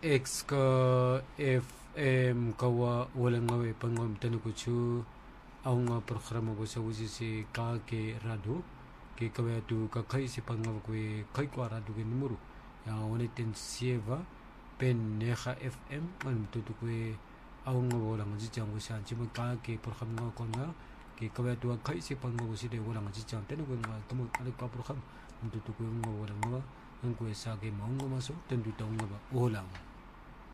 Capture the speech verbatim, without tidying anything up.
X ka F M kawa walang ngawe pangam tanukuchu ang nga programa ko sa usi si ka ke rado ke kawaya tu ka kai si pangam ko kai ko rado ke numero ya one ten sieva pen neha F M ang tutu ko ang nga walang jijang ko siya chima ka ke programa ko nga ke kawaya tu kai si pangam ko si de walang jijang tanu ko nga tumo ano ka program ang tutu ko nga walang nga ang ko sa ke maung nga maso tendu taong nga ba walang